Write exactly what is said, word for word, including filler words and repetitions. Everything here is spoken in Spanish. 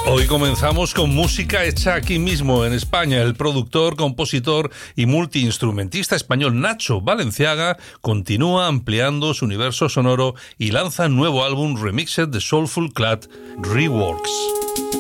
Hoy comenzamos con música hecha aquí mismo en España. El productor, compositor y multiinstrumentista español Nacho Balenciaga continúa ampliando su universo sonoro y lanza un nuevo álbum remixed de Soulful Clad Reworks.